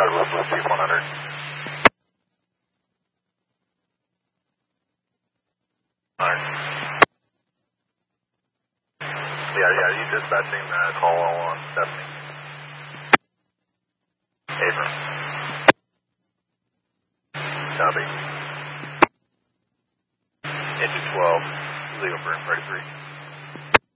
Roger, Westwood, Chief 100. Yeah, you dispatching call on Stephanie. Abrams. Copy. Engine 12, legal for 33.